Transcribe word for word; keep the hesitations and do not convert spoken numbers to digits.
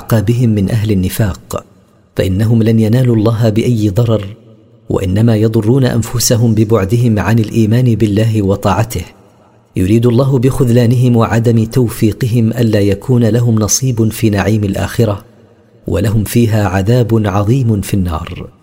أعقابهم من أهل النفاق، فإنهم لن ينالوا الله بأي ضرر، وإنما يضرون أنفسهم ببعدهم عن الإيمان بالله وطاعته. يريد الله بخذلانهم وعدم توفيقهم ألا يكون لهم نصيب في نعيم الآخرة، ولهم فيها عذاب عظيم في النار.